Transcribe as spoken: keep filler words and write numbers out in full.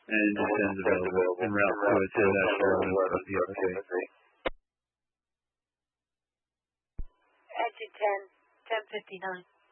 And descends available en route to its international runway of the other three. Exit ten, ten fifty-nine.